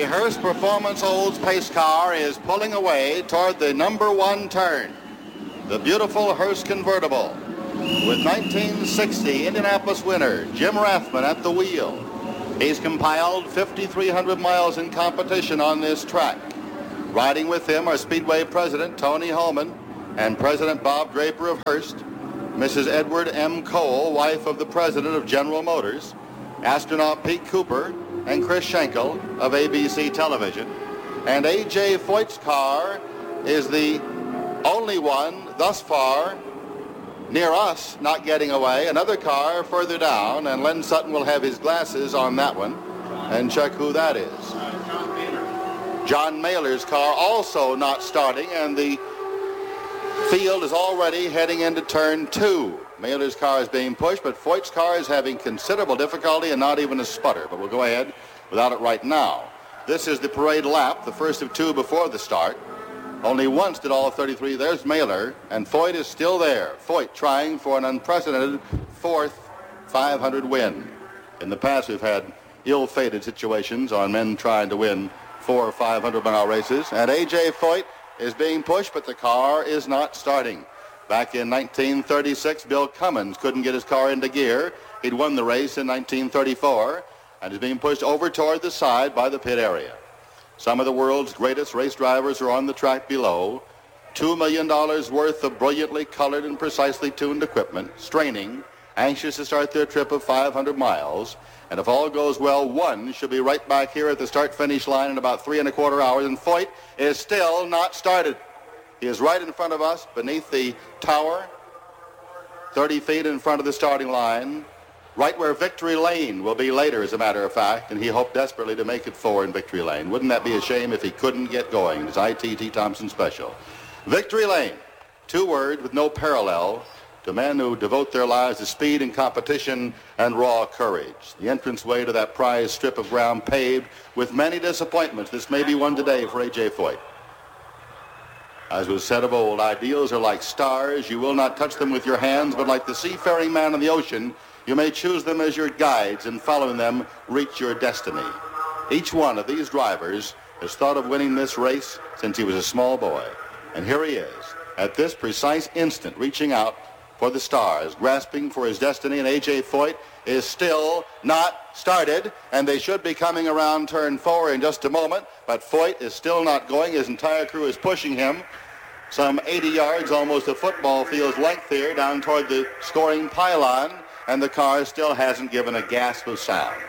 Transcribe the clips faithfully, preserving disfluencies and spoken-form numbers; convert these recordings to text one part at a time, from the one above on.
Hearst Performance Olds pace car is pulling away toward the number one turn. The beautiful Hearst convertible with nineteen sixty Indianapolis winner Jim Rathman at the wheel. He's compiled fifty-three hundred miles in competition on this track. Riding with him are Speedway President Tony Hulman and President Bob Draper of Hearst, Missus Edward M. Cole, wife of the President of General Motors, astronaut Pete Cooper, and Chris Schenkel of A B C Television. And A J. Foyt's car is the only one thus far near us not getting away. Another car further down, and Len Sutton will have his glasses on that one and check who that is. John Mailer's car also not starting, and the field is already heading into turn two. Mailer's car is being pushed, but Foyt's car is having considerable difficulty and not even a sputter. But we'll go ahead without it right now. This is the parade lap, the first of two before the start. Only once did all thirty-three. There's Mailer, and Foyt is still there. Foyt trying for an unprecedented fourth five hundred win. In the past, we've had ill-fated situations on men trying to win four or five hundred mile races. And A J. Foyt is being pushed, but the car is not starting. Back in nineteen thirty-six, Bill Cummins couldn't get his car into gear. He'd won the race in nineteen thirty-four, and is being pushed over toward the side by the pit area. Some of the world's greatest race drivers are on the track below. Two million dollars worth of brilliantly colored and precisely tuned equipment, straining, anxious to start their trip of five hundred miles. And if all goes well, one should be right back here at the start-finish line in about three and a quarter hours, and Foyt is still not started. He is right in front of us beneath the tower, thirty feet in front of the starting line, right where Victory Lane will be later, as a matter of fact, and he hoped desperately to make it four in Victory Lane. Wouldn't that be a shame if he couldn't get going? His I T T Thompson special. Victory Lane, two words with no parallel to men who devote their lives to speed and competition and raw courage. The entranceway to that prized strip of ground paved with many disappointments. This may be one today for A J. Foyt. As was said of old, ideals are like stars. You will not touch them with your hands, but like the seafaring man on the ocean, you may choose them as your guides, and following them, reach your destiny. Each one of these drivers has thought of winning this race since he was a small boy. And here he is, at this precise instant, reaching out for the stars, grasping for his destiny, and A J. Foyt is still not started, and they should be coming around turn four in just a moment, but Foyt is still not going. His entire crew is pushing him some eighty yards, almost a football field's length here, down toward the scoring pylon, and the car still hasn't given a gasp of sound.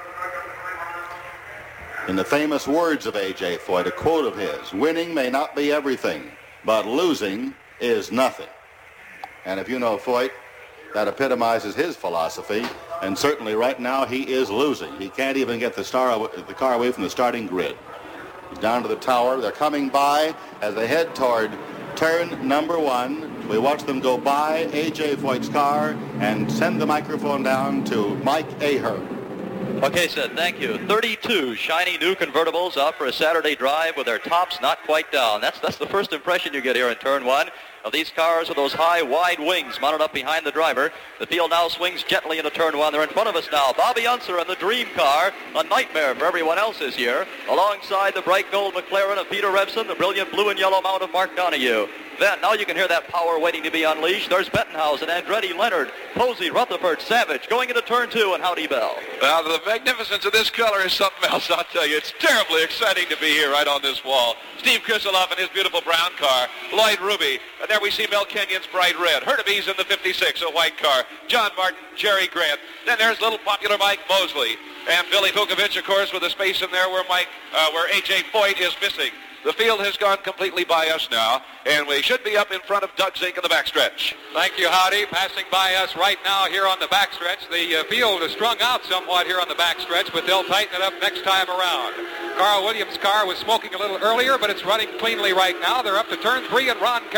In the famous words of A J. Foyt, a quote of his, winning may not be everything, but losing is nothing. And if you know Foyt, that epitomizes his philosophy, and certainly right now he is losing. He can't even get the, star, the car away from the starting grid. He's down to the tower. They're coming by as they head toward turn number one. We watch them go by A J. Foyt's car and send the microphone down to Mike Ahern. Okay, Sid, thank you. thirty-two shiny new convertibles out for a Saturday drive with their tops not quite down. That's that's the first impression you get here in turn one of these cars with those high, wide wings mounted up behind the driver. The field now swings gently into turn one. They're in front of us now. Bobby Unser in the Dream car, a nightmare for everyone else this year, alongside the bright gold McLaren of Peter Revson, the brilliant blue and yellow mount of Mark Donohue. Then, now you can hear that power waiting to be unleashed. There's Bettenhausen, Andretti, Leonard, Posey, Rutherford, Savage, going into turn two, and Howdy Bell. Now, the magnificence of this color is something else, I'll tell you. It's terribly exciting to be here right on this wall. Steve Kisselhoff in his beautiful brown car, Lloyd Ruby, and there we see Mel Kenyon's bright red. Hurtubise in the fifty-six, a white car. John Martin, Jerry Grant. Then there's little popular Mike Mosley. And Billy Vukovich, of course, with a space in there where Mike, uh, where A J. Foyt is missing. The field has gone completely by us now, and we should be up in front of Doug Zink in the backstretch. Thank you, Howdy. Passing by us right now here on the backstretch. The uh, field is strung out somewhat here on the backstretch, but they'll tighten it up next time around. Carl Williams' car was smoking a little earlier, but it's running cleanly right now. They're up to turn three and Ron Carroll.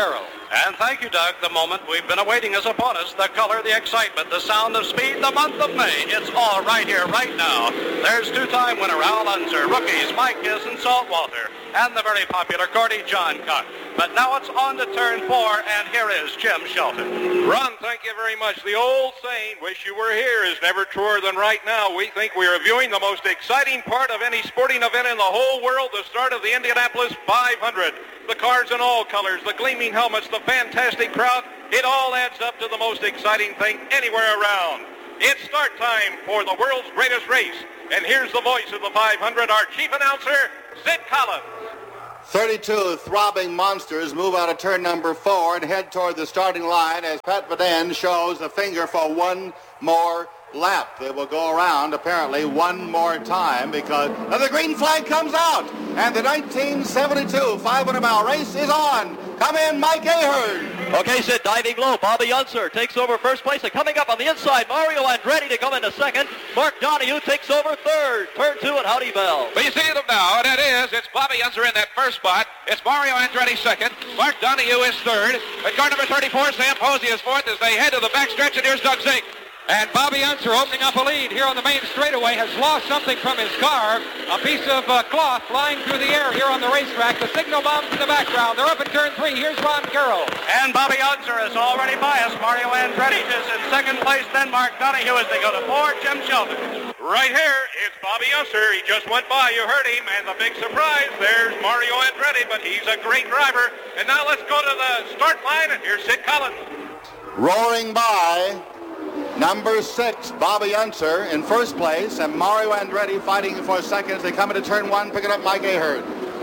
And thank you, Doug. The moment we've been awaiting is upon us. The color, the excitement, the sound of speed, the month of May. It's all right here, right now. There's two-time winner Al Unser, rookies Mike Giss and Salt Walter, and the very popular Gordy John Cock. But now it's on to turn four, and here is Jim Shelton. Ron, thank you very much. The old saying, wish you were here, is never truer than right now. We think we are viewing the most exciting part of any sporting event in the whole world, the start of the Indianapolis five hundred. The cars in all colors, the gleaming helmets, the fantastic crowd, it all adds up to the most exciting thing anywhere around. It's start time for the world's greatest race. And here's the voice of the five hundred, our chief announcer, Sid Collins. thirty-two throbbing monsters move out of turn number four and head toward the starting line as Pat Vaden shows the finger for one more lap. They will go around apparently one more time because now the green flag comes out and the nineteen seventy-two five hundred mile race is on. Come in, Mike Ahern. Okay, Sid, diving low. Bobby Unser takes over first place, and coming up on the inside, Mario Andretti to come into second. Mark Donohue takes over third. Turn two at Howdy Bell. But you see them now, and it is. It's Bobby Unser in that first spot. It's Mario Andretti second. Mark Donohue is third. At car number thirty-four, Sam Posey is fourth as they head to the backstretch, and here's Doug Zink. And Bobby Unser, opening up a lead here on the main straightaway, has lost something from his car. A piece of uh, cloth flying through the air here on the racetrack. The signal bombs in the background. They're up in turn three. Here's Ron Carroll. And Bobby Unser is already biased. Mario Andretti is in second place. Then Mark Donohue as they go to four. Jim Shelton. Right here, it's Bobby Unser. He just went by. You heard him. And the big surprise, there's Mario Andretti, but he's a great driver. And now let's go to the start line. And here's Sid Collins. Roaring by. Number six, Bobby Unser in first place, and Mario Andretti fighting for seconds. They come into turn one, picking up Mike Ahern.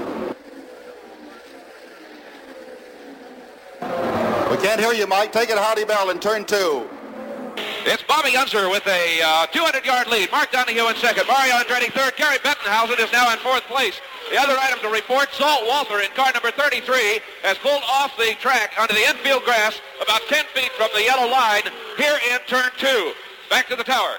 We can't hear you, Mike. Take it, Howdy Bell, in turn two. It's Bobby Unser with a uh, two hundred yard lead. Mark Donohue in second. Mario Andretti third. Gary Bettenhausen is now in fourth place. The other item to report, Salt Walter in car number thirty-three has pulled off the track onto the infield grass about ten feet from the yellow line here in turn two. Back to the tower.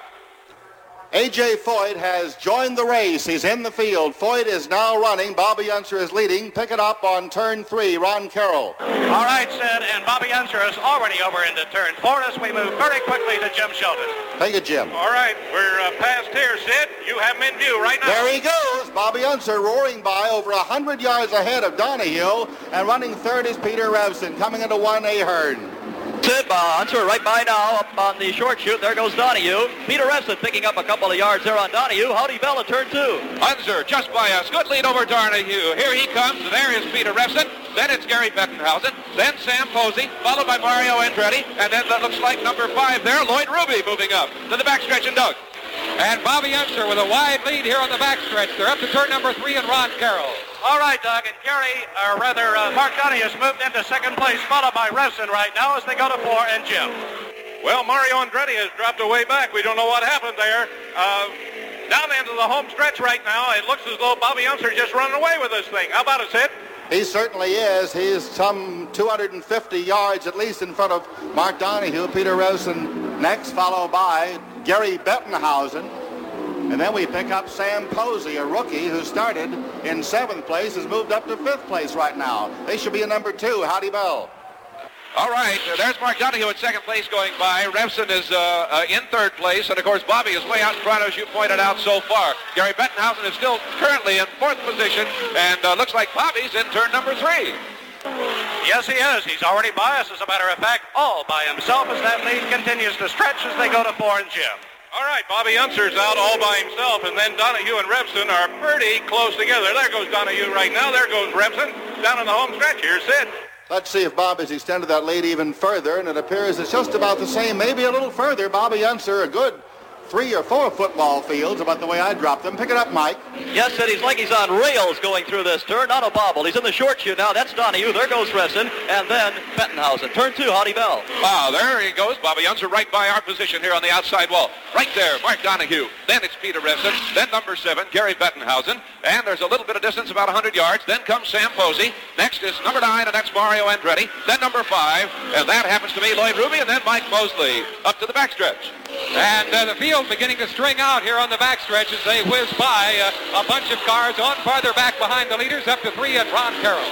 A J Foyt has joined the race. He's in the field. Foyt is now running. Bobby Unser is leading. Pick it up on turn three, Ron Carroll. All right, Sid, and Bobby Unser is already over into turn four as we move very quickly to Jim Shelton. Take it, Jim. All right, we're uh, past here, Sid. You have him in view right now. There he goes. Bobby Unser roaring by over one hundred yards ahead of Donohue, and running third is Peter Revson. Coming into one, Ahern. Sid uh, Unser right by now up on the short chute. There goes Donohue. Peter Revson picking up a couple of yards there on Donohue. Howdy Bell in turn two. Unser just by us. Good lead over Donohue. Here he comes. There is Peter Revson. Then it's Gary Bettenhausen. Then Sam Posey, followed by Mario Andretti. And then that looks like number five there, Lloyd Ruby moving up to the backstretch and Doug. And Bobby Unser with a wide lead here on the backstretch. They're up to turn number three and Ron Carroll. All right, Doug, and Gary, or rather, uh, Mark Donohue has moved into second place, followed by Revson right now as they go to four, and Jim. Well, Mario Andretti has dropped away back. We don't know what happened there. Uh, down into the home stretch right now, it looks as though Bobby Unser just running away with this thing. How about it, Sid? He certainly is. He's some two hundred fifty yards at least in front of Mark Donohue. Peter Revson next, followed by Gary Bettenhausen. And then we pick up Sam Posey, a rookie who started in seventh place, has moved up to fifth place right now. They should be in number two. Howdy Bell. All right, uh, there's Mark Donohue in second place going by. Revson is uh, uh, in third place, and of course Bobby is way out in front, as you pointed out so far. Gary Bettenhausen is still currently in fourth position, and uh, looks like Bobby's in turn number three. Yes, he is. He's already by us, as a matter of fact, all by himself as that lead continues to stretch as they go to four and Jim. All right, Bobby Unser's out all by himself, and then Donohue and Revson are pretty close together. There goes Donohue right now. There goes Revson down in the home stretch. Here's Sid. Let's see if Bob has extended that lead even further, and it appears it's just about the same, maybe a little further. Bobby Unser, a good three or four football fields, about the way I dropped them. Pick it up, Mike. Yes, Sid, he's like he's on rails going through this turn, not a bobble. He's in the short chute now. That's Donohue. There goes Revson, and then Bettenhausen. Turn two, Howdy Bell. Wow, there he goes. Bobby Unser right by our position here on the outside wall. Right there, Mark Donohue. Then it's Peter Revson. Then number seven, Gary Bettenhausen. And there's a little bit of distance, about one hundred yards. Then comes Sam Posey. Next is number nine, and that's Mario Andretti. Then number five, and that happens to be Lloyd Ruby, and then Mike Mosley up to the backstretch. And uh, the field beginning to string out here on the backstretch as they whiz by uh, a bunch of cars on farther back behind the leaders up to three and Ron Carroll.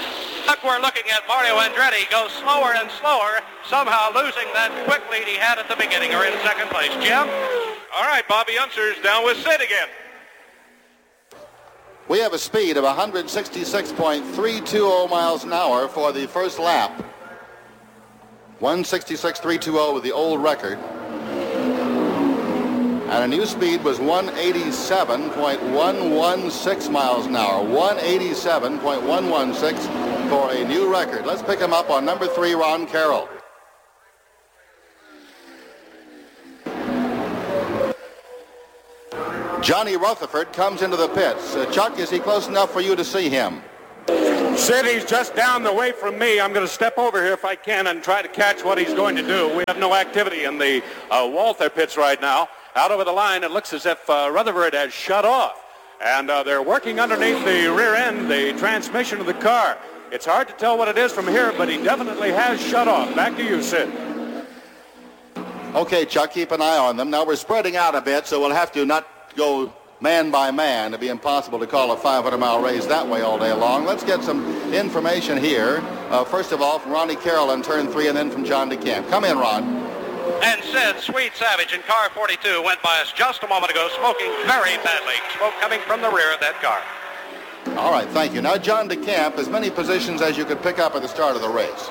Look, we're looking at Mario Andretti go slower and slower, somehow losing that quick lead he had at the beginning, or in second place. Jim? All right, Bobby Unser's down with Sid again. We have a speed of one sixty-six point three two zero miles an hour for the first lap. one sixty-six point three two zero with the old record. And a new speed was one eighty-seven point one one six miles an hour. one eighty-seven point one one six for a new record. Let's pick him up on number three, Ron Carroll. Johnny Rutherford comes into the pits. Uh, Chuck, is he close enough for you to see him? Sid, he's just down the way from me. I'm going to step over here if I can and try to catch what he's going to do. We have no activity in the uh, Walther pits right now. Out over the line, it looks as if uh, Rutherford has shut off. And uh, they're working underneath the rear end, the transmission of the car. It's hard to tell what it is from here, but he definitely has shut off. Back to you, Sid. Okay, Chuck, keep an eye on them. Now, we're spreading out a bit, so we'll have to not go man by man. It'd be impossible to call a five hundred mile race that way all day long. Let's get some information here. Uh, first of all, from Ronnie Carroll on turn three, and then from John DeCamp. Come in, Ron. And Sid, Sweet Savage in car forty-two went by us just a moment ago, smoking very badly. Smoke coming from the rear of that car. All right, thank you. Now, John DeCamp, as many positions as you could pick up at the start of the race.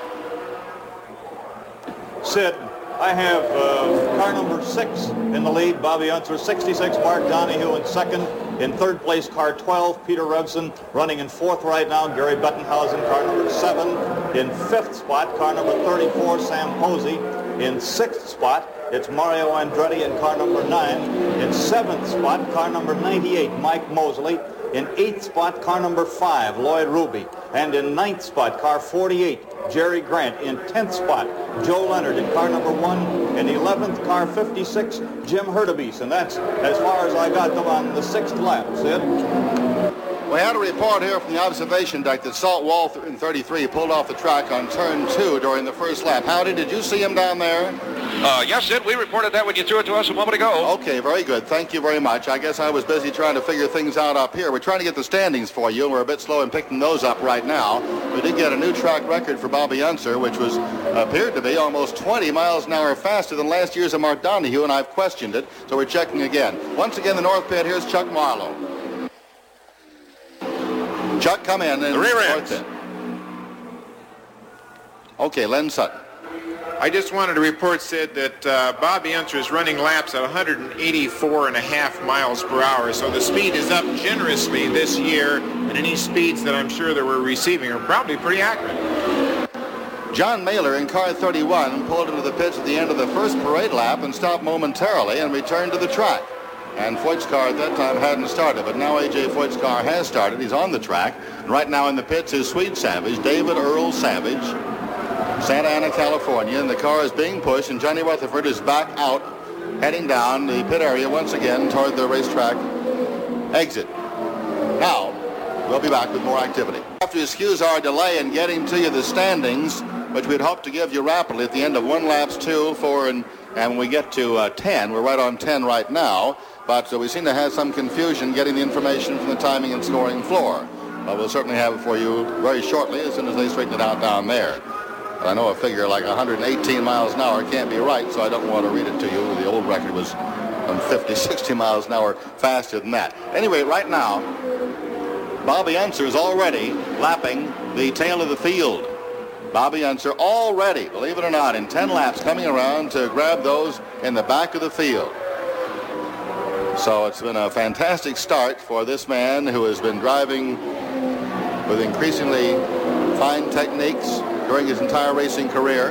Sid, I have uh, car number six in the lead, Bobby Unser, sixty-six, Mark Donohue in second. In third place, car twelve, Peter Revson, running in fourth right now, Gary Bettenhausen, car number seven. In fifth spot, car number thirty-four, Sam Posey. In sixth spot, it's Mario Andretti in car number nine. In seventh spot, car number ninety-eight, Mike Mosley. In eighth spot, car number five, Lloyd Ruby. And in ninth spot, car forty-eight, Jerry Grant. In tenth spot, Joe Leonard in car number one. In eleventh, car fifty-six, Jim Hurtubise. And that's as far as I got them on the sixth lap, Sid. We had a report here from the observation deck that Salt Walther in thirty-three pulled off the track on turn two during the first lap. Howdy, did you see him down there? Uh, yes, Sid, we reported that when you threw it to us a moment ago. Okay, very good. Thank you very much. I guess I was busy trying to figure things out up here. We're trying to get the standings for you, and we're a bit slow in picking those up right now. We did get a new track record for Bobby Unser, which was appeared to be almost twenty miles an hour faster than last year's of Mark Donohue, and I've questioned it, so we're checking again. Once again, the north pit, here's Chuck Marlowe. Chuck, come in. And the rear end. Okay, Len Sutton. I just wanted to report, Sid, that uh, Bobby Unser is running laps at one eighty-four and a half miles per hour, so the speed is up generously this year, and any speeds that I'm sure that we're receiving are probably pretty accurate. John Mailer in car thirty-one pulled into the pits at the end of the first parade lap and stopped momentarily and returned to the track. And Foyt's car at that time hadn't started, but now A J Foyt's car has started. He's on the track. And right now in the pits is Sweet Savage, David Earl Savage, Santa Ana, California, and the car is being pushed, and Johnny Rutherford is back out, heading down the pit area once again toward the racetrack exit. Now, we'll be back with more activity. We have to excuse our delay in getting to you the standings, which we'd hope to give you rapidly at the end of one laps, two, four, and, and when we get to uh, ten, we're right on ten right now, but uh, we seem to have some confusion getting the information from the timing and scoring floor. But we'll certainly have it for you very shortly as soon as they straighten it out down there. But I know a figure like one hundred eighteen miles an hour can't be right, so I don't want to read it to you. The old record was um, fifty, sixty miles an hour faster than that. Anyway, right now, Bobby Unser is already lapping the tail of the field. Bobby Unser already, believe it or not, in ten laps coming around to grab those in the back of the field. So it's been a fantastic start for this man who has been driving with increasingly fine techniques during his entire racing career.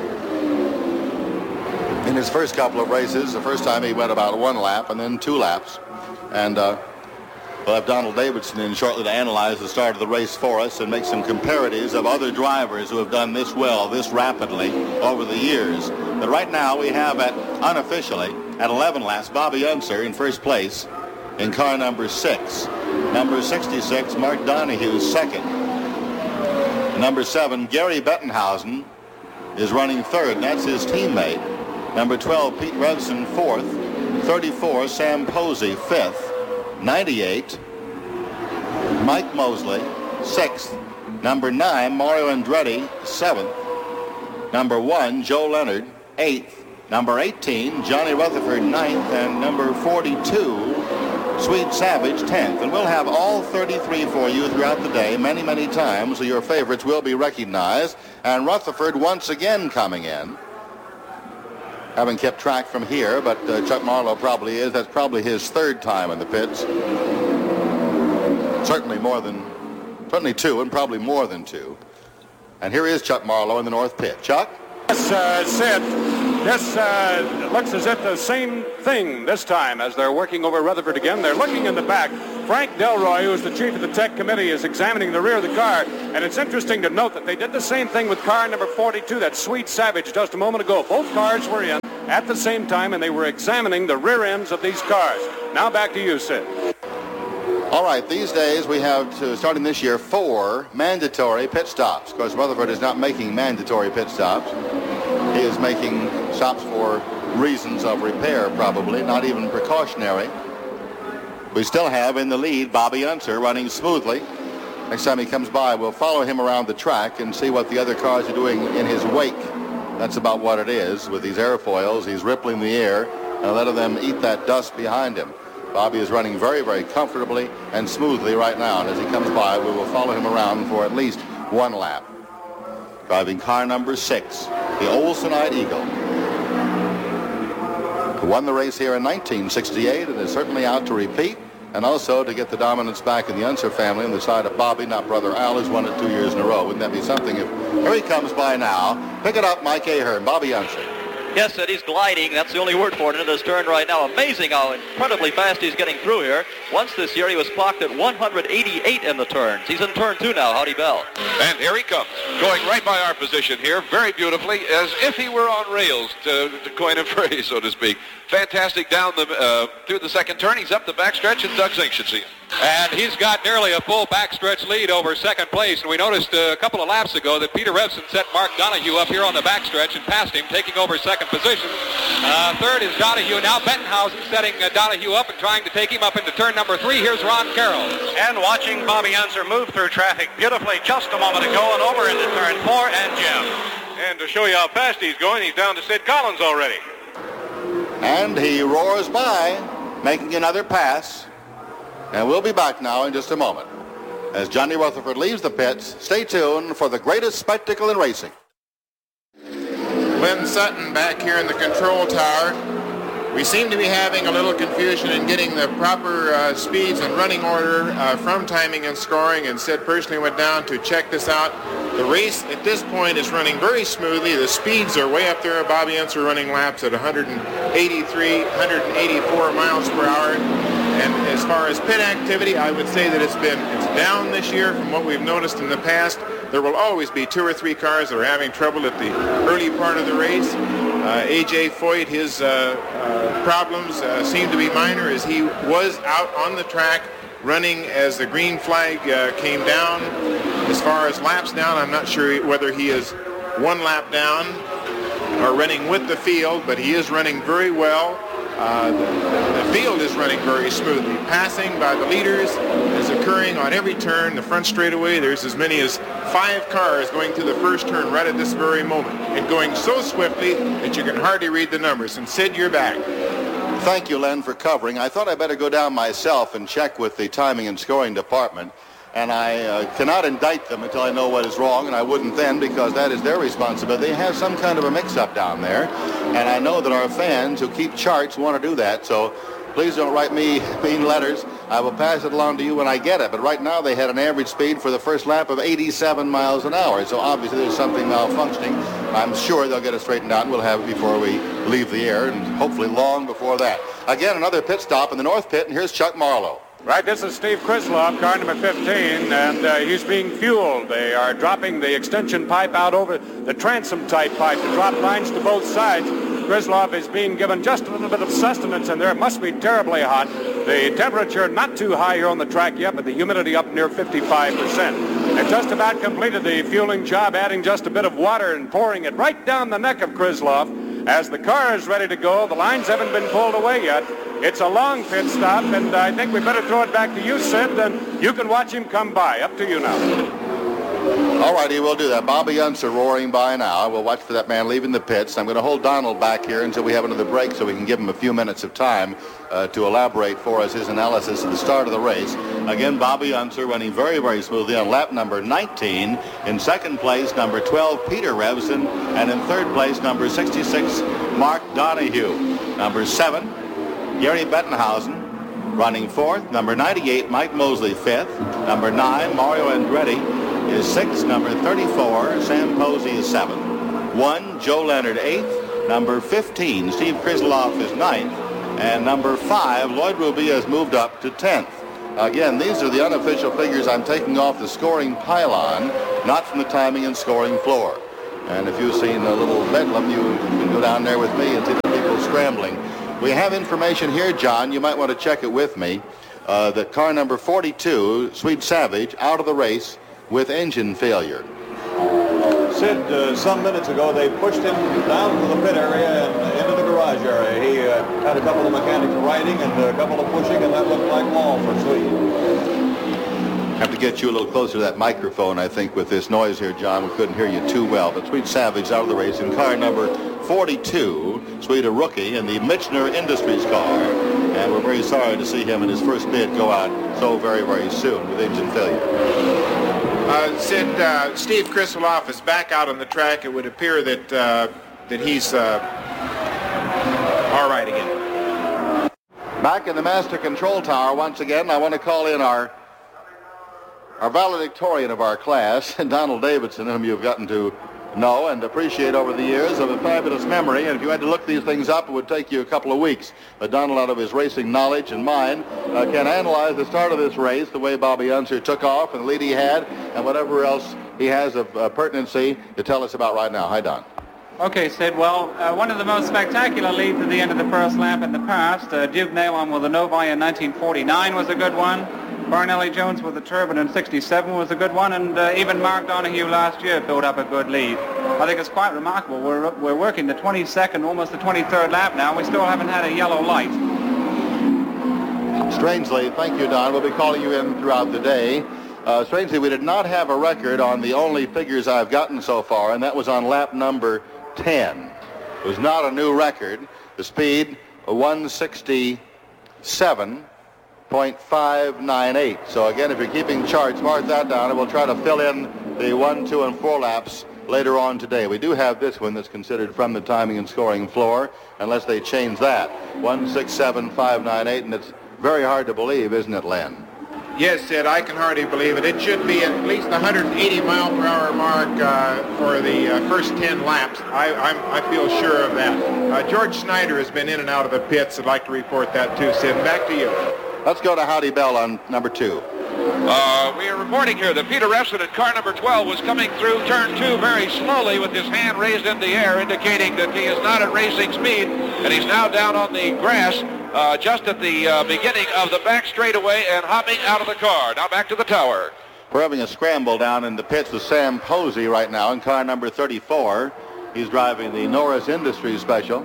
In his first couple of races, the first time he went about one lap and then two laps. And uh, we'll have Donald Davidson in shortly to analyze the start of the race for us and make some comparatives of other drivers who have done this well, this rapidly over the years. But right now we have at, unofficially, at eleven laps, Bobby Unser in first place in car number six. Number sixty-six, Mark Donohue, second. Number seven, Gary Bettenhausen is running third, and that's his teammate. Number twelve, Pete Revson, fourth. thirty-four, Sam Posey, fifth. ninety-eight, Mike Mosley. sixth. Number nine, Mario Andretti, seventh. Number one, Joe Leonard, eighth. Number eighteen, Johnny Rutherford, ninth. And number forty-two, Sweet Savage, tenth. And we'll have all thirty-three for you throughout the day, many, many times, so your favorites will be recognized. And Rutherford once again coming in. Haven't kept track from here, but uh, Chuck Marlowe probably is. That's probably his third time in the pits. Certainly more than, certainly two, and probably more than two. And here is Chuck Marlowe in the north pit. Chuck? Yes, uh, Sid. This uh, looks as if the same thing this time as they're working over Rutherford again. They're looking in the back. Frank Delroy, who is the chief of the tech committee, is examining the rear of the car. And it's interesting to note that they did the same thing with car number forty-two, that Sweet Savage, just a moment ago. Both cars were in at the same time, and they were examining the rear ends of these cars. Now back to you, Sid. All right, these days we have, to, starting this year, four mandatory pit stops. Of course, Rutherford is not making mandatory pit stops. He is making stops for reasons of repair, probably, not even precautionary. We still have in the lead Bobby Unser running smoothly. Next time he comes by, we'll follow him around the track and see what the other cars are doing in his wake. That's about what it is. With these airfoils, he's rippling the air and letting them eat that dust behind him. Bobby is running very, very comfortably and smoothly right now. And as he comes by, we will follow him around for at least one lap. Driving car number six, the Olsonite Eagle, who won the race here in nineteen sixty-eight and is certainly out to repeat, and also to get the dominance back in the Unser family on the side of Bobby, not brother Al, who's won it two years in a row. Wouldn't that be something if here he comes by now? Pick it up, Mike Ahern, Bobby Unser. Yes, Ed, he's gliding. That's the only word for it into this turn right now. Amazing how incredibly fast he's getting through here. Once this year, he was clocked at one hundred eighty-eight in the turns. He's in turn two now. Howdy Bell. And here he comes, going right by our position here, very beautifully, as if he were on rails, to, to coin a phrase, so to speak. Fantastic down the uh, through the second turn. He's up the backstretch, and Doug Zink should see him. And he's got nearly a full backstretch lead over second place. And we noticed uh, a couple of laps ago that Peter Revson set Mark Donahue up here on the backstretch and passed him, taking over second position. Uh, third is Donahue. Now Bettenhausen setting uh, Donahue up and trying to take him up into turn number three. Here's Ron Carroll. And watching Bobby Unser move through traffic beautifully just a moment ago and over into turn four and Jim. And to show you how fast he's going, he's down to Sid Collins already. And he roars by, making another pass. And we'll be back now in just a moment. As Johnny Rutherford leaves the pits, stay tuned for the greatest spectacle in racing. Lynn Sutton back here in the control tower. We seem to be having a little confusion in getting the proper uh, speeds and running order uh, from timing and scoring, and Sid personally went down to check this out. The race at this point is running very smoothly. The speeds are way up there. Bobby Unser running laps at one hundred eighty-three, one hundred eighty-four miles per hour. And as far as pit activity, I would say that it's been it's down this year from what we've noticed in the past. There will always be two or three cars that are having trouble at the early part of the race. Uh, A J Foyt, his uh, uh, problems uh, seem to be minor, as he was out on the track running as the green flag uh, came down. As far as laps down, I'm not sure whether he is one lap down or running with the field, but he is running very well. Uh, the, the field is running very smoothly. Passing by the leaders is occurring on every turn. The front straightaway, there's as many as five cars going through the first turn right at this very moment, and going so swiftly that you can hardly read the numbers. And Sid, you're back. Thank you, Len, for covering. I thought I better go down myself and check with the timing and scoring department. And I uh, cannot indict them until I know what is wrong, and I wouldn't then, because that is their responsibility. They have some kind of a mix-up down there, and I know that our fans who keep charts want to do that, so please don't write me mean letters. I will pass it along to you when I get it. But right now they had an average speed for the first lap of eighty-seven miles an hour, so obviously there's something malfunctioning. I'm sure they'll get it straightened out, and we'll have it before we leave the air, and hopefully long before that. Again, another pit stop in the north pit, and here's Chuck Marlowe. Right, this is Steve Krislov, car number fifteen, and uh, he's being fueled. They are dropping the extension pipe out over the transom-type pipe to drop lines to both sides. Krislov is being given just a little bit of sustenance in there. It must be terribly hot. The temperature not too high here on the track yet, but the humidity up near fifty-five percent. They just about completed the fueling job, adding just a bit of water and pouring it right down the neck of Krislov. As the car is ready to go, the lines haven't been pulled away yet. It's a long pit stop, and I think we better throw it back to you, Sid, and you can watch him come by. Up to you now. All righty, we'll do that. Bobby Unser roaring by now. We'll watch for that man leaving the pits. I'm going to hold Donald back here until we have another break so we can give him a few minutes of time uh, to elaborate for us his analysis at the start of the race. Again, Bobby Unser running very, very smoothly on lap number nineteen. In second place, number twelve, Peter Revson. And in third place, number sixty-six, Mark Donahue. Number seven, Gary Bettenhausen. Running fourth, number ninety-eight, Mike Mosley, fifth. Number nine, Mario Andretti is sixth. Number thirty-four, Sam Posey is seventh. One, Joe Leonard, eighth. Number fifteen, Steve Krislov is ninth. And number five, Lloyd Ruby has moved up to tenth. Again, these are the unofficial figures I'm taking off the scoring pylon, not from the timing and scoring floor. And if you've seen a little bedlam, you can go down there with me and see the people scrambling. We have information here, John. You might want to check it with me. Uh, that car number forty-two, Sweet Savage, out of the race with engine failure. Sid, uh, some minutes ago, they pushed him down to the pit area and into the garage area. He uh, had a couple of mechanics riding and a couple of pushing, and that looked like wall for Sweet. Have to get you a little closer to that microphone, I think, with this noise here, John. We couldn't hear you too well. But Sweet Savage out of the race in car number forty-two, Sweet, a rookie in the Michener Industries car. And we're very sorry to see him in his first bid go out so very, very soon with engine failure. Uh, Sid, uh, Steve Krislov is back out on the track. It would appear that uh, that he's uh, all right again. Back in the master control tower once again, I want to call in our our valedictorian of our class, Donald Davidson, whom you've gotten to know and appreciate over the years, of a fabulous memory. And if you had to look these things up, it would take you a couple of weeks. But Donald, out of his racing knowledge and mine, uh, can analyze the start of this race, the way Bobby Unser took off and the lead he had, and whatever else he has of uh, pertinency to tell us about right now. Hi, Don. Okay, Sid. Well, uh, one of the most spectacular leads at the end of the first lap in the past, uh, Duke Nailon with the Novi in nineteen forty-nine was a good one. Barnelli Jones with the Turbine in sixty-seven was a good one, and uh, even Mark Donahue last year built up a good lead. I think it's quite remarkable. We're, we're working the twenty-second, almost the twenty-third lap now, and we still haven't had a yellow light. Strangely, thank you, Don. We'll be calling you in throughout the day. Uh, strangely, we did not have a record on the only figures I've gotten so far, and that was on lap number ten. It was not a new record. The speed, one sixty-seven point five nine eight. So again, if you're keeping charts, mark that down, and we'll try to fill in the one, two, and four laps later on today. We do have this one that's considered from the timing and scoring floor, unless they change that. one sixty-seven point five nine eight, and it's very hard to believe, isn't it, Len? Yes, Sid, I can hardly believe it. It should be at least the one hundred eighty mile per hour mark uh, for the uh, first ten laps. I, I'm, I feel sure of that. Uh, George Snyder has been in and out of the pits. I'd like to report that too, Sid. Back to you. Let's go to Howdy Bell on number two. Uh, we are reporting here that Peter Revson at car number twelve was coming through turn two very slowly with his hand raised in the air, indicating that he is not at racing speed, and he's now down on the grass uh, just at the uh, beginning of the back straightaway and hopping out of the car. Now back to the tower. We're having a scramble down in the pits with Sam Posey right now in car number thirty-four. He's driving the Norris Industries Special.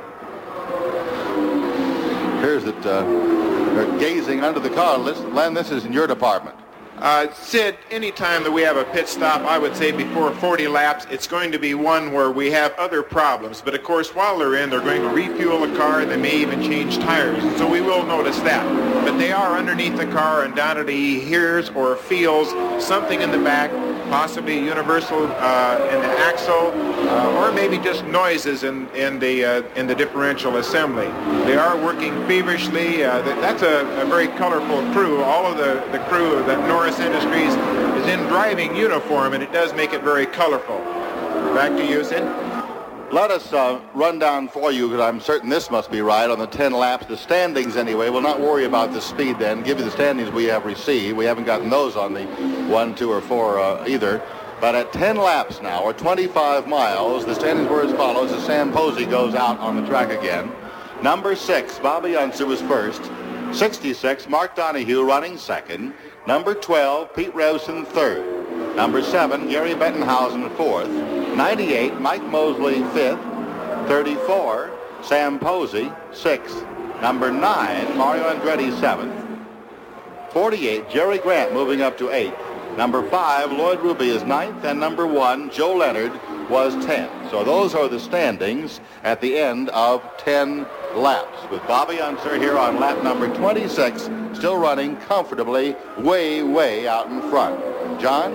Here's it. Uh, They're gazing under the car. Len, this is in your department. Uh, Sid, anytime that we have a pit stop, I would say before forty laps, it's going to be one where we have other problems. But of course, while they're in, they're going to refuel the car. They may even change tires. So we will notice that. But they are underneath the car, and down he hears or feels something in the back, possibly universal uh, in the axle, uh, or maybe just noises in, in, the, uh, in the differential assembly. They are working feverishly. Uh, that's a, a very colorful crew. All of the, the crew of the Norris Industries is in driving uniform, and it does make it very colorful. Back to you, Sid. Let us uh, run down for you, because I'm certain this must be right, on the ten laps. The standings, anyway. We'll not worry about the speed then. Give you the standings we have received. We haven't gotten those on the one, two, or four uh, either. But at ten laps now, or twenty-five miles, the standings were as follows as Sam Posey goes out on the track again. Number six, Bobby Unser was first. sixty-six, Mark Donahue running second. Number twelve, Pete Revson third. Number seven, Gary Bettenhausen fourth. ninety-eight, Mike Mosley fifth. thirty-four, Sam Posey sixth. Number nine, Mario Andretti, seventh. forty-eight, Jerry Grant moving up to eighth. Number five, Lloyd Ruby is ninth, and number one, Joe Leonard, was tenth. So those are the standings at the end of ten laps, with Bobby Unser here on lap number twenty-six, still running comfortably way, way out in front. John?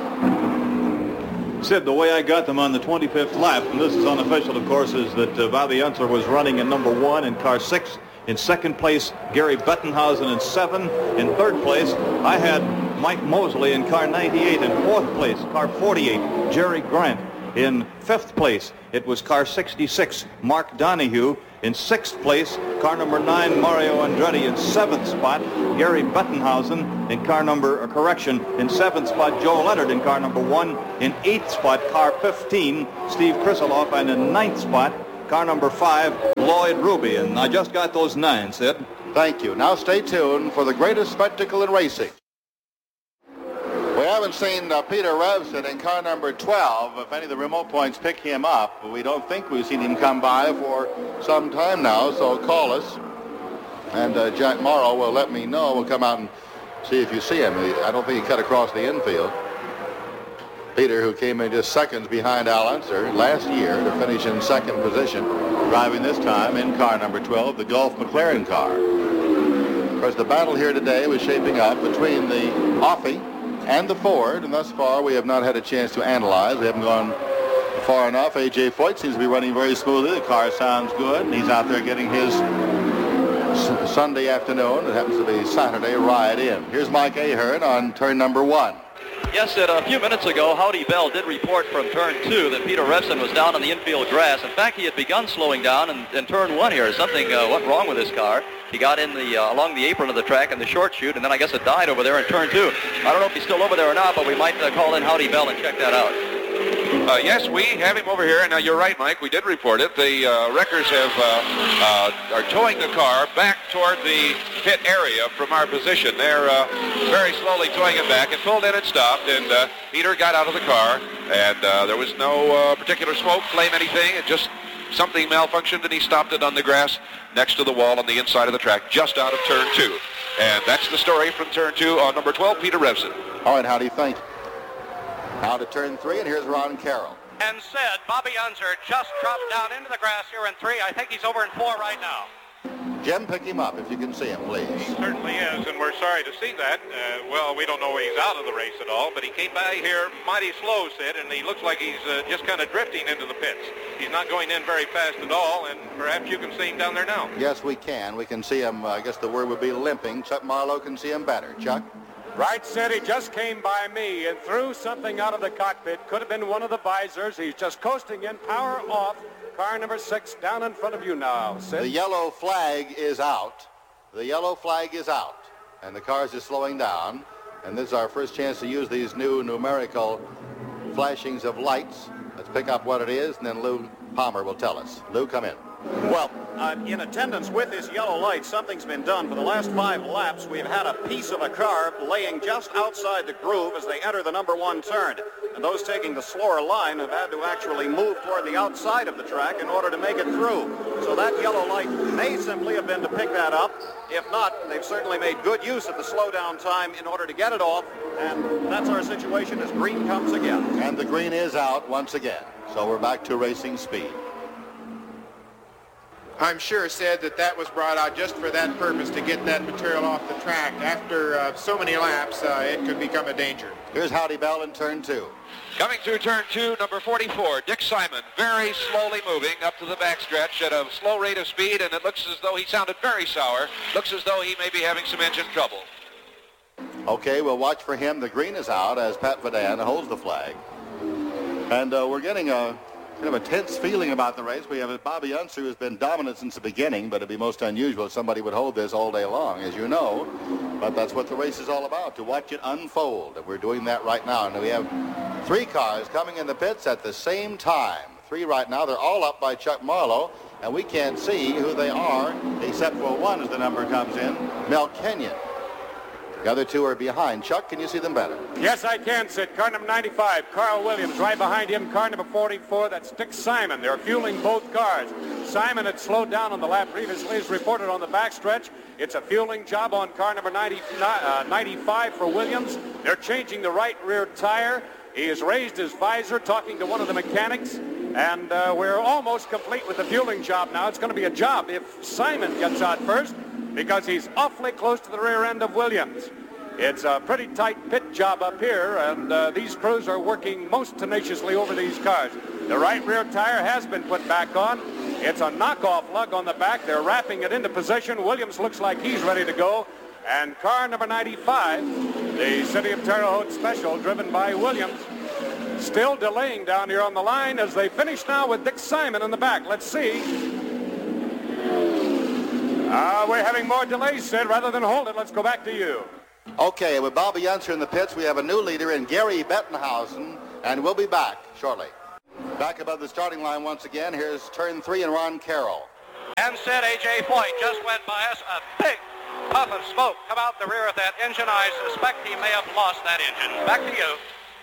Sid, the way I got them on the twenty-fifth lap, and this is unofficial, of course, is that uh, Bobby Unser was running in number one in car six. In second place, Gary Bettenhausen in seven. In third place, I had Mike Mosley in car ninety-eight. In fourth place, car forty-eight, Jerry Grant. In fifth place, it was car sixty-six, Mark Donahue. In sixth place, car number nine, Mario Andretti. In seventh spot, Gary Bettenhausen. In car number, uh, correction, in seventh spot, Joe Leonard in car number one. In eighth spot, car fifteen, Steve Kriseloff. And in ninth spot, car number five, Lloyd Ruby. And I just got those nine, Sid. Thank you. Now stay tuned for the greatest spectacle in racing. We haven't seen uh, Peter Revson in car number twelve. If any of the remote points pick him up, we don't think we've seen him come by for some time now, so call us. And uh, Jack Morrow will let me know. We'll come out and see if you see him. I don't think he cut across the infield. Peter, who came in just seconds behind Al Unser last year to finish in second position, driving this time in car number twelve, the Gulf McLaren car. Of course, the battle here today was shaping up between the Offie and the Ford, and thus far we have not had a chance to analyze. We haven't gone far enough. A J Foyt seems to be running very smoothly. The car sounds good. He's out there getting his s- Sunday afternoon, it happens to be Saturday, ride in. Here's Mike Ahern on turn number one. Yes, Ed, a few minutes ago, Howdy Bell did report from turn two that Peter Revson was down on the infield grass. In fact, he had begun slowing down in, in turn one here. Something uh, went wrong with his car. He got in the uh, along the apron of the track in the short chute, and then I guess it died over there in turn two. I don't know if he's still over there or not, but we might uh, call in Howdy Bell and check that out. Uh, yes, we have him over here, and uh, you're right, Mike. We did report it. The uh, wreckers have uh, uh, are towing the car back toward the pit area from our position. They're uh, very slowly towing it back. It pulled in and stopped, and uh, Peter got out of the car, and uh, there was no uh, particular smoke, flame, anything. It just something malfunctioned, and he stopped it on the grass next to the wall on the inside of the track, just out of turn two. And that's the story from turn two on number twelve, Peter Revson. All right, how do you think? Now to turn three, and here's Ron Carroll. And said Bobby Unser just dropped down into the grass here in three. I think he's over in four right now. Jim, pick him up if you can see him, please. He certainly is, and we're sorry to see that. Uh, well, we don't know he's out of the race at all, but he came by here mighty slow, Sid, and he looks like he's uh, just kind of drifting into the pits. He's not going in very fast at all, and perhaps you can see him down there now. Yes, we can. We can see him, uh, I guess the word would be limping. Chuck Marlowe can see him better. Chuck? Right, Sid, he just came by me and threw something out of the cockpit. Could have been one of the visors. He's just coasting in, power off. Car number six down in front of you now, Sid. The yellow flag is out. The yellow flag is out. And the cars are slowing down. And this is our first chance to use these new numerical flashings of lights. Let's pick up what it is, and then Lou Palmer will tell us. Lou, come in. Well, uh, in attendance with this yellow light, something's been done. For the last five laps, we've had a piece of a car laying just outside the groove as they enter the number one turn. And those taking the slower line have had to actually move toward the outside of the track in order to make it through. So that yellow light may simply have been to pick that up. If not, they've certainly made good use of the slowdown time in order to get it off. And that's our situation as green comes again. And the green is out once again. So we're back to racing speed. I'm sure said that that was brought out just for that purpose, to get that material off the track. After uh, so many laps, uh, it could become a danger. Here's Howdy Bell in turn two. Coming through turn two, number forty-four, Dick Simon, very slowly moving up to the backstretch at a slow rate of speed, and it looks as though he sounded very sour. Looks as though he may be having some engine trouble. Okay, we'll watch for him. The green is out as Pat Vadan holds the flag. And uh, we're getting a kind of a tense feeling about the race. We have Bobby Unser, who has been dominant since the beginning, but it'd be most unusual if somebody would hold this all day long, as you know. But that's what the race is all about, to watch it unfold. And we're doing that right now. And we have three cars coming in the pits at the same time. Three right now. They're all up by Chuck Marlowe, and we can't see who they are, except for one as the number comes in, Mel Kenyon. The other two are behind. Chuck, can you see them better? Yes, I can, Sid. Car number ninety-five, Carl Williams. Right behind him, car number forty-four, that's Dick Simon. They're fueling both cars. Simon had slowed down on the lap previously, as reported on the backstretch. It's a fueling job on car number ninety, uh, ninety-five for Williams. They're changing the right rear tire. He has raised his visor, talking to one of the mechanics. And uh, we're almost complete with the fueling job now. It's going to be a job if Simon gets out first, because he's awfully close to the rear end of Williams. It's a pretty tight pit job up here, and uh, these crews are working most tenaciously over these cars. The right rear tire has been put back on. It's a knockoff lug on the back. They're wrapping it into position. Williams looks like he's ready to go. And car number ninety-five, the City of Terre Haute Special, driven by Williams, still delaying down here on the line as they finish now with Dick Simon in the back. Let's see. Uh, we're having more delays, Sid. Rather than hold it, let's go back to you. Okay, with Bobby Unser in the pits, we have a new leader in Gary Bettenhausen, and we'll be back shortly. Back above the starting line once again, here's turn three and Ron Carroll. And said A J Foyt just went by us. A big puff of smoke come out the rear of that engine. I suspect he may have lost that engine. Back to you.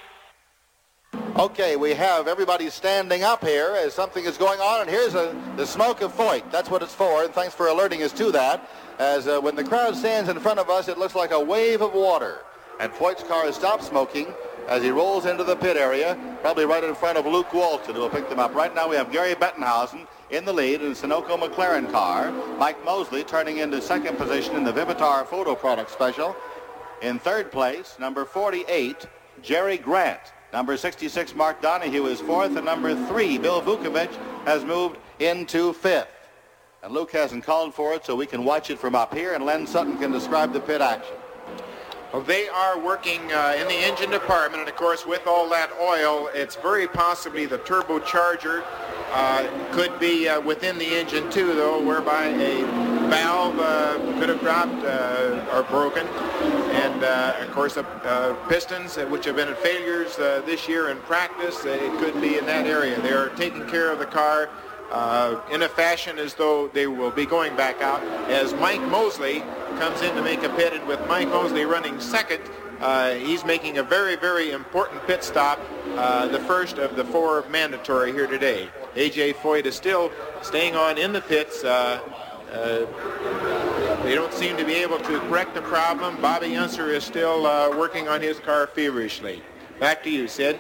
Okay, we have everybody standing up here as something is going on, and here's a, the smoke of Foyt. That's what it's for, and thanks for alerting us to that. As uh, when the crowd stands in front of us, it looks like a wave of water. And Foyt's car has stopped smoking as he rolls into the pit area, probably right in front of Luke Walton, who will pick them up. Right now we have Gary Bettenhausen in the lead in the Sunoco McLaren car. Mike Mosley turning into second position in the Vivitar Photo Product Special. In third place, number forty-eight, Jerry Grant. Number sixty-six, Mark Donahue, is fourth, and number three, Bill Vukovich, has moved into fifth. And Luke hasn't called for it, so we can watch it from up here, and Len Sutton can describe the pit action. Well, they are working uh, in the engine department, and of course, with all that oil, it's very possibly the turbocharger uh, could be uh, within the engine too, though, whereby a valve uh, could have dropped uh, or broken. And uh, of course, the uh, pistons, uh, which have been failures uh, this year in practice, uh, it could be in that area. They are taking care of the car uh, in a fashion as though they will be going back out. As Mike Mosley comes in to make a pit, and with Mike Mosley running second, uh, he's making a very, very important pit stop, uh, the first of the four mandatory here today. A J Foyt is still staying on in the pits. Uh, uh, They don't seem to be able to correct the problem. Bobby Unser is still uh, working on his car feverishly. Back to you, Sid.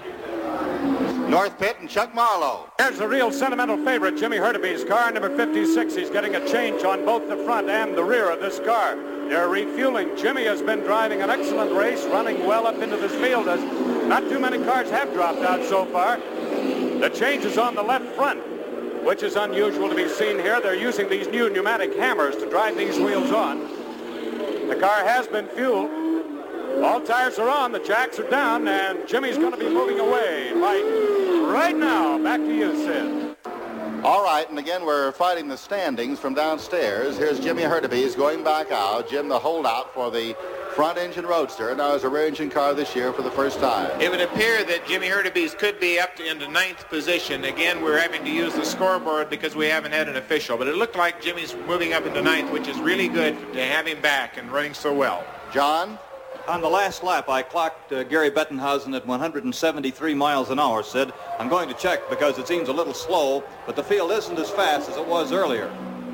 North pit and Chuck Marlowe. There's the real sentimental favorite, Jimmy Hurtubise, car number fifty-six. He's getting a change on both the front and the rear of this car. They're refueling. Jimmy has been driving an excellent race, running well up into this field, as not too many cars have dropped out so far. The change is on the left front, which is unusual to be seen here. They're using these new pneumatic hammers to drive these wheels on. The car has been fueled. All tires are on, the jacks are down, and Jimmy's going to be moving away. Like right now. Back to you, Sid. All right, and again, we're fighting the standings from downstairs. Here's Jimmy Hurtubise going back out. Jim, the holdout for the front-engine Roadster. Now is a rear-engine car this year for the first time. It would appear that Jimmy Hurtubise could be up to into ninth position. Again, we're having to use the scoreboard because we haven't had an official. But it looked like Jimmy's moving up into ninth, which is really good to have him back and running so well. John? On the last lap, I clocked uh, Gary Bettenhausen at one hundred seventy-three miles an hour, Sid. I'm going to check because it seems a little slow, but the field isn't as fast as it was earlier.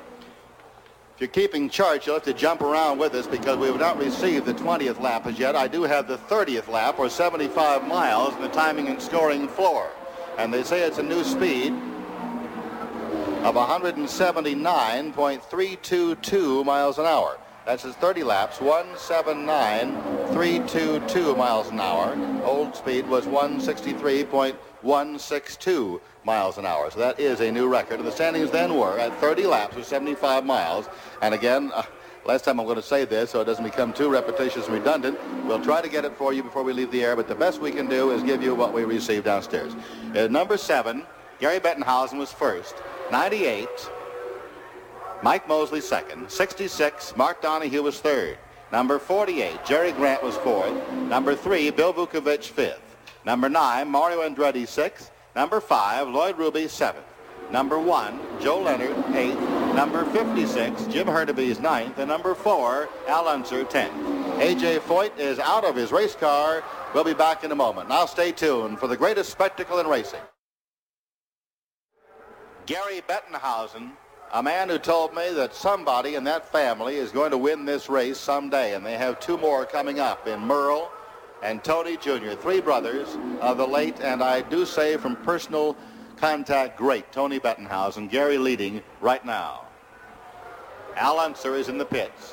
If you're keeping charts, you'll have to jump around with us because we have not received the twentieth lap as yet. I do have the thirtieth lap, or seventy-five miles, in the timing and scoring floor. And they say it's a new speed of one hundred seventy-nine point three two two miles an hour. That's his thirty laps, one seventy-nine point three two two miles an hour. Old speed was one sixty-three point one six two miles an hour. So that is a new record. And the standings then were at thirty laps with seventy-five miles. And again, uh, last time I'm going to say this so it doesn't become too repetitious and redundant. We'll try to get it for you before we leave the air, but the best we can do is give you what we received downstairs. At number seven, Gary Bettenhausen was first. ninety-eight. Mike Mosley second. sixty-six, Mark Donahue was third. Number forty-eight, Jerry Grant was fourth. Number three, Bill Vukovich fifth. Number nine, Mario Andretti sixth. Number five, Lloyd Ruby seventh. Number one, Joe Leonard eighth. Number fifty-six, Jim Hurtubise ninth. And number four, Al Unser tenth. A J Foyt is out of his race car. We'll be back in a moment. Now stay tuned for the greatest spectacle in racing. Gary Bettenhausen, a man who told me that somebody in that family is going to win this race someday, and they have two more coming up in Merle and Tony Junior, three brothers of the late, and I do say from personal contact, great Tony Bettenhausen. Gary leading right now. Al Unser is in the pits.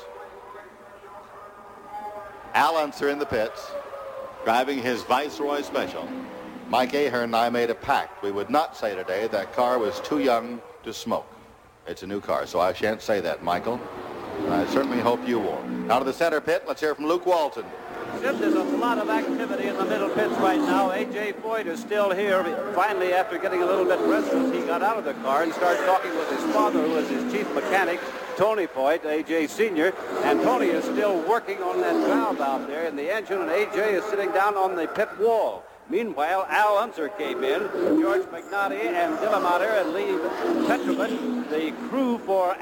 Al Unser in the pits, driving his Viceroy Special. Mike Ahern and I made a pact. We would not say today that car was too young to smoke. It's a new car, so I shan't say that, Michael. And I certainly hope you won't. Out of the center pit, let's hear from Luke Walton. There's a lot of activity in the middle pits right now. A J Foyt is still here. Finally, after getting a little bit restless, he got out of the car and started talking with his father, who was his chief mechanic, Tony Foyt, A J Senior. And Tony is still working on that valve out there in the engine, and A J is sitting down on the pit wall. Meanwhile, Al Unser came in, George McNaughty and Dillamater and Lee Petrovich, the crew for